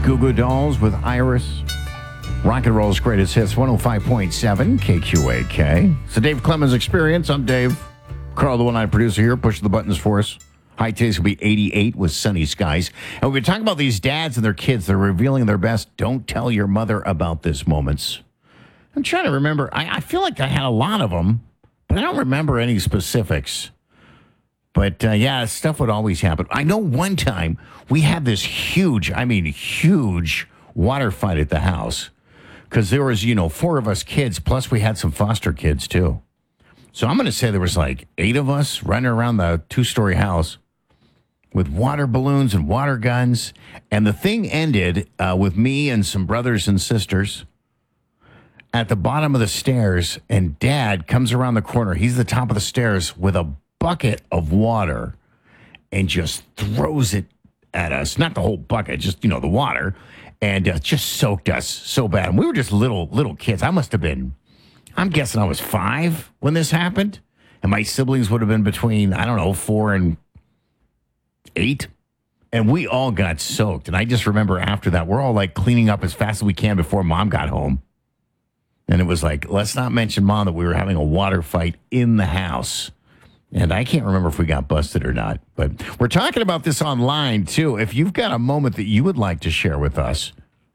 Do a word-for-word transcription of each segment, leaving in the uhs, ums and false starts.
Goo Goo Dolls with Iris. Rock and Roll's greatest hits, one oh five point seven K Q A K. It's the Dave Clemens Experience. I'm Dave. Carl, the one-eyed producer here, pushing the buttons for us. High today's will be eighty-eight with sunny skies. And we're talking about these dads and their kids. They're revealing their best. Don't tell your mother about this moments. I'm trying to remember. I, I feel like I had a lot of them, but I don't remember any specifics. But, uh, yeah, stuff would always happen. I know one time we had this huge, I mean, huge water fight at the house because there was, you know, four of us kids, plus we had some foster kids, too. So I'm going to say there was like eight of us running around the two-story house with water balloons and water guns. And the thing ended uh, with me and some brothers and sisters at the bottom of the stairs, and Dad comes around the corner. He's at the top of the stairs with a bucket of water and just throws it at us. Not the whole bucket, just, you know, the water. And uh, just soaked us so bad. And we were just little, little kids. I must have been, I'm guessing I was five when this happened. And my siblings would have been between, I don't know, four and eight. And we all got soaked. And I just remember after that, we're all like cleaning up as fast as we can before Mom got home. And it was like, let's not mention Mom that we were having a water fight in the house. And I can't remember if we got busted or not. But we're talking about this online, too. If you've got a moment that you would like to share with us,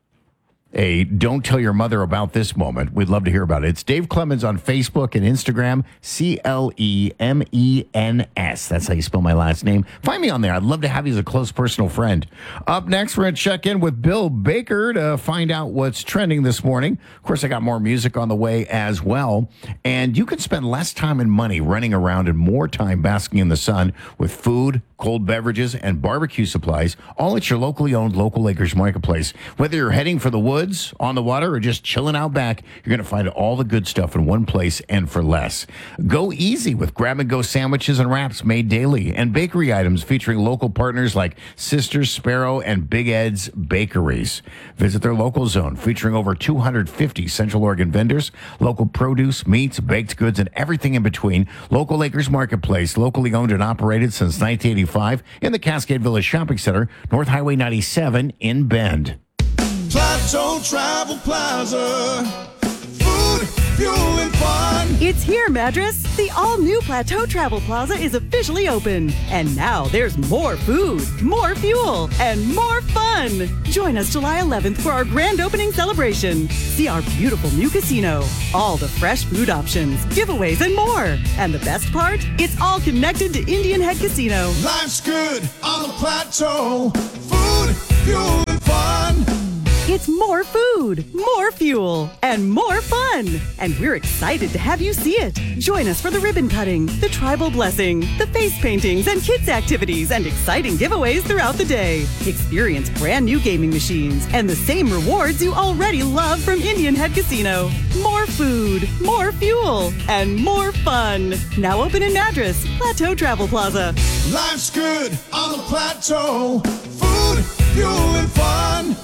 a don't tell your mother about this moment, we'd love to hear about it. It's Dave Clemens on Facebook and Instagram, C L E M E N S. That's how you spell my last name. Find me on there. I'd love to have you as a close personal friend. Up next, we're going to check in with Bill Baker to find out what's trending this morning. Of course, I got more music on the way as well. And you can spend less time and money running around and more time basking in the sun with food, cold beverages, and barbecue supplies, all at your locally owned Local Acres Marketplace. Whether you're heading for the woods, on the water, or just chilling out back, you're going to find all the good stuff in one place and for less. Go easy with grab-and-go sandwiches and wraps made daily, and bakery items featuring local partners like Sisters Sparrow and Big Ed's Bakeries. Visit their local zone featuring over two hundred fifty Central Oregon vendors, local produce, meats, baked goods, and everything in between. Local Acres Marketplace, locally owned and operated since nineteen eighty-five in the Cascade Village Shopping Center, North Highway ninety-seven in Bend. Plateau Travel Plaza. Food, fuel, and fun. It's here, Madras. The all-new Plateau Travel Plaza is officially open. And now there's more food, more fuel, and more fun. Join us July eleventh for our grand opening celebration. See our beautiful new casino, all the fresh food options, giveaways, and more. And the best part? It's all connected to Indian Head Casino. Life's good on the plateau. Food, fuel, and fun. It's more food, more fuel, and more fun. And we're excited to have you see it. Join us for the ribbon cutting, the tribal blessing, the face paintings, and kids activities, and exciting giveaways throughout the day. Experience brand new gaming machines and the same rewards you already love from Indian Head Casino. More food, more fuel, and more fun. Now open in Madras, Plateau Travel Plaza. Life's good on the plateau. Food, fuel, and fun.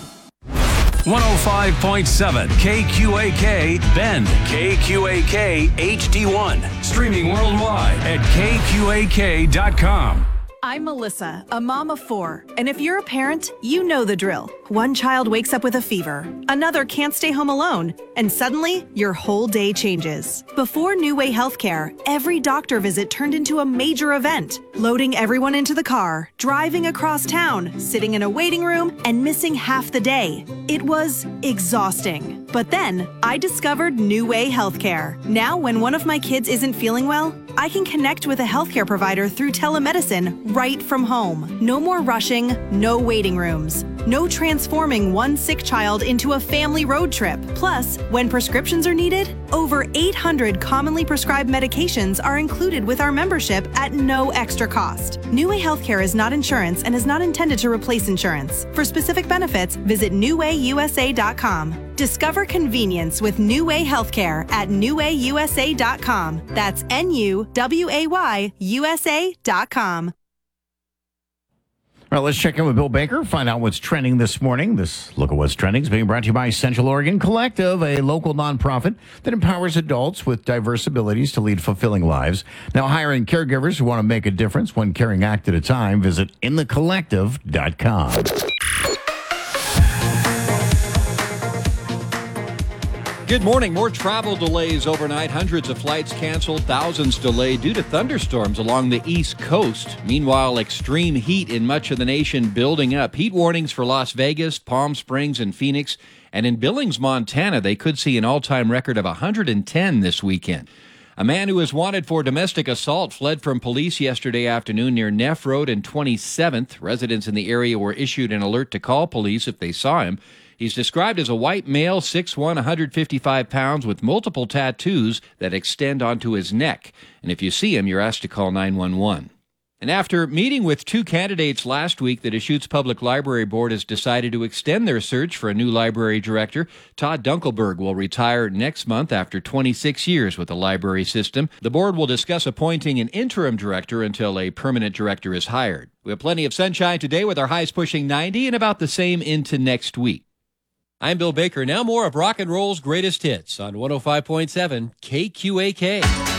one oh five point seven K Q A K Bend, K Q A K H D one. Streaming worldwide at K Q A K dot com. I'm Melissa, a mom of four, and if you're a parent, you know the drill. One child wakes up with a fever, another can't stay home alone, and suddenly your whole day changes. Before New Way Healthcare, every doctor visit turned into a major event, loading everyone into the car, driving across town, sitting in a waiting room, and missing half the day. It was exhausting. But then I discovered New Way Healthcare. Now, when one of my kids isn't feeling well, I can connect with a healthcare provider through telemedicine right from home. No more rushing, no waiting rooms, no transforming one sick child into a family road trip. Plus, when prescriptions are needed, over eight hundred commonly prescribed medications are included with our membership at no extra cost. New Way Healthcare is not insurance and is not intended to replace insurance. For specific benefits, visit new way U S A dot com. Discover convenience with New Way Healthcare at new way U S A dot com. That's N U W A Y U S A dot com. All right, let's check in with Bill Baker, find out what's trending this morning. This Look at What's Trending is being brought to you by Central Oregon Collective, a local nonprofit that empowers adults with diverse abilities to lead fulfilling lives. Now hiring caregivers who want to make a difference, one caring act at a time. Visit in the collective dot com. Good morning. More travel delays overnight. Hundreds of flights canceled, thousands delayed due to thunderstorms along the East Coast. Meanwhile, extreme heat in much of the nation building up. Heat warnings for Las Vegas, Palm Springs, and Phoenix. And in Billings, Montana, they could see an all-time record of one hundred ten this weekend. A man who is wanted for domestic assault fled from police yesterday afternoon near Neff Road and twenty-seventh. Residents in the area were issued an alert to call police if they saw him. He's described as a white male, six foot one, one hundred fifty-five pounds, with multiple tattoos that extend onto his neck. And if you see him, you're asked to call nine one one. And after meeting with two candidates last week, the Deschutes Public Library Board has decided to extend their search for a new library director. Todd Dunkelberg will retire next month after twenty-six years with the library system. The board will discuss appointing an interim director until a permanent director is hired. We have plenty of sunshine today with our highs pushing ninety and about the same into next week. I'm Bill Baker. Now more of Rock and Roll's greatest hits on one oh five point seven K Q A K.